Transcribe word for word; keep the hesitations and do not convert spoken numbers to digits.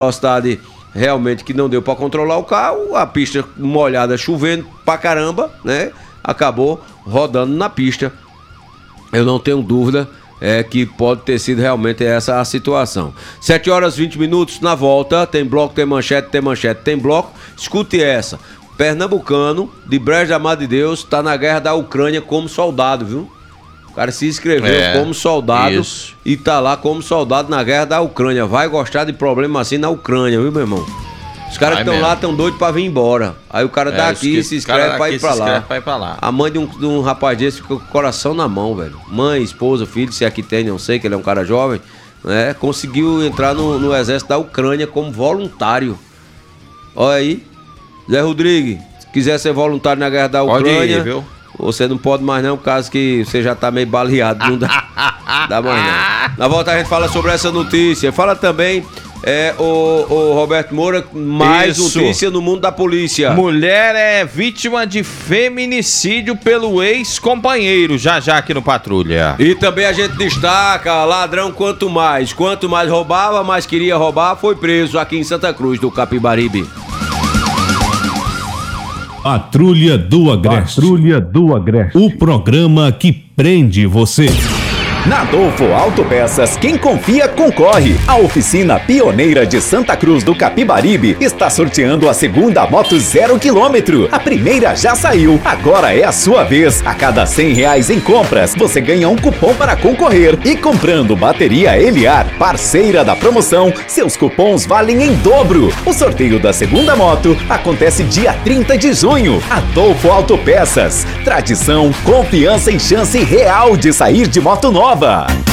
velocidade realmente que não deu para controlar o carro, a pista molhada, chovendo pra caramba, né? Acabou rodando na pista. Eu não tenho dúvida é, que pode ter sido realmente essa a situação. sete horas e vinte minutos na volta, tem bloco, tem manchete, tem manchete, tem bloco. Escute essa. Pernambucano, de Brejo da Mata de Deus, tá na guerra da Ucrânia como soldado, viu? O cara se inscreveu é, como soldado isso. E tá lá como soldado na guerra da Ucrânia. Vai gostar de problema assim na Ucrânia, viu, meu irmão? Os caras que estão lá estão doidos pra vir embora. Aí o cara é, daqui que, se inscreve pra ir pra lá. pra ir pra lá. A mãe de um, de um rapaz desse fica com o coração na mão, velho. Mãe, esposa, filho, se é que tem, não sei, que ele é um cara jovem, né? Conseguiu entrar no, no exército da Ucrânia como voluntário. Olha aí. Zé Rodrigues, se quiser ser voluntário na guerra da Ucrânia... Pode ir, viu? Você não pode mais não, por causa que você já tá meio baleado. Não dá, dá mais não. Na volta a gente fala sobre essa notícia. Fala também, é, o, o Roberto Moura, mais Isso. notícia no mundo da polícia. Mulher é vítima de feminicídio pelo ex-companheiro, já já aqui no Patrulha. E também a gente destaca, ladrão quanto mais. Quanto mais roubava, mais queria roubar, foi preso aqui em Santa Cruz do Capibaribe. Patrulha do Agreste. Patrulha do Agreste. O programa que prende você. Na Adolfo Autopeças, quem confia concorre. A oficina pioneira de Santa Cruz do Capibaribe está sorteando a segunda moto zero quilômetro. A primeira já saiu, agora é a sua vez. A cada cem reais em compras, você ganha um cupom para concorrer. E comprando bateria Eliar, parceira da promoção, seus cupons valem em dobro. O sorteio da segunda moto acontece dia trinta de junho. Adolfo Autopeças, tradição, confiança e chance real de sair de moto nova.